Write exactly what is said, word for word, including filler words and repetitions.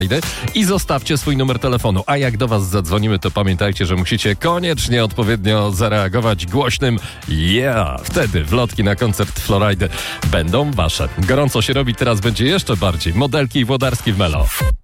i zostawcie swój numer telefonu. A jak do was zadzwonimy, to pamiętajcie, że musicie koniecznie odpowiednio zareagować głośnym yeah. Wtedy wlotki na koncert Florajdy będą wasze. Gorąco się robi, teraz będzie jeszcze bardziej. Modelki i Włodarski w Melo.